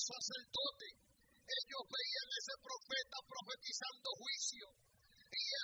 sacerdotes. Ellos veían a ese profeta profetizando juicio.